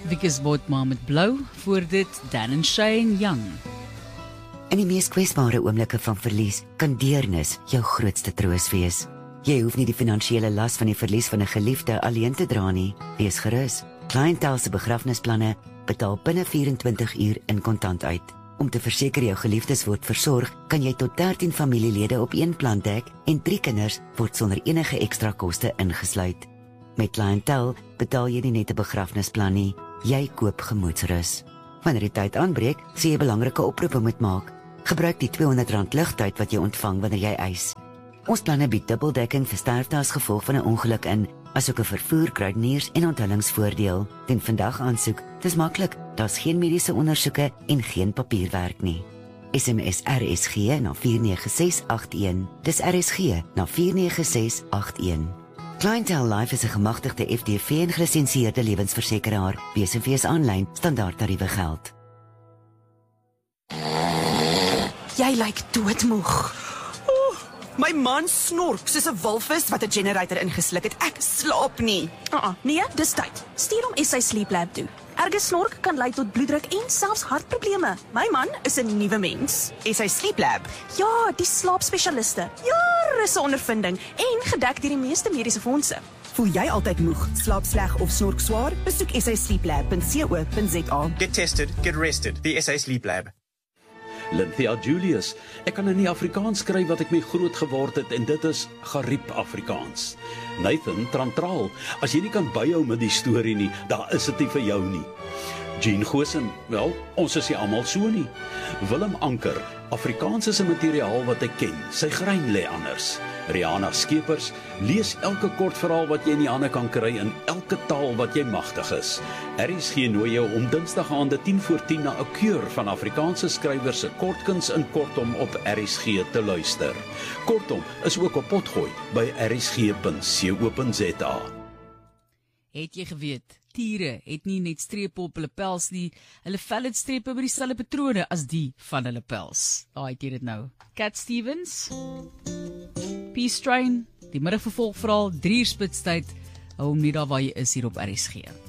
Wikus Botma met blou, voor dit Dan en Shane Young. In die mees kwesbare oomblikke van verlies kan deernis jou grootste troos wees. Jy hoef nie die finansiële las van die verlies van 'n geliefde alleen te dra nie. Wees gerus. Clientele se begrafnisplanne betaal binne 24 uur in kontant uit. Om te verseker jou geliefdes word versorg, kan jy tot 13 familielede op een plan dek en 3 kinders word sonder enige ekstra koste ingesluit. Met Clientele betaal jy nie net 'n begrafnisplan nie, jy koop gemoedsrus. Wanneer die tyd aanbreek, sê jy belangrike oproepe moet maak. Gebruik die R200 ligtyd wat jy ontvang wanneer jy eis. Ons planne bied dubbeldekking vir sterfte as gevolg van 'n ongeluk in, asook 'n vervoer, kruideniers en onthullingsvoordeel. Doen vandag aansoek. Dis maklik. Daar's geen mediese ondersoeke en geen papierwerk nie. SMS RSG na 49681. Dis RSG na 49681. Clientele Life is 'n gemagtigde FDV en gelisensieerde lewensversekeraar. BSV aanlyn standaardtariewe geld. Jy lyk doodmoeg. My man snork soos 'n walvis wat 'n generator ingesluk het. Ek slaap nie. Nee, dis tyd. Stuur hom SA Sleep Lab toe. Erge snork kan lei tot bloeddruk en selfs hartprobleme. My man is 'n nuwe mens. SA Sleep Lab. Ja, die slaapspesialiste. Jare se ondervinding en gedek deur die meeste mediese fondse. Voel jy altyd moeg, slaap sleg of snork swaar? Besoek sasleeplab.co.za. Get tested, get rested. The SA Sleep Lab. Lynthia Julius, ek kan in die Afrikaans skryf wat ek mee groot geword het en dit is Gariep Afrikaans. Nathan Trantraal, as jy nie kan byhou met die storie nie, dan is dit nie vir jou nie. Jean Goosen, wel, ons is nie almal so nie. Willem Anker, Afrikaans is 'n materiaal wat ek ken, sy grein lê anders. Rihanna Skeepers, lees elke kortverhaal wat jy in die hande kan kry in elke taal wat jy magtig is. RSG nooi jou om Dinsdag aande 10:10 na 'n keur van Afrikaanse skrywers se kortkuns in Kortom op RSG te luister. Kortom is ook op potgooi by rsg.co.za. Het jy geweet, tiere het nie net strepe op hulle pels nie, hulle vel het strepe by dieselfde patrone as die van hulle pels. Het jy dit nou? Cat Stevens, Peace Train, die middagvervolgverhaal, 3 uur spitstyd, hou hom nie daar waar jy is hier op RSG.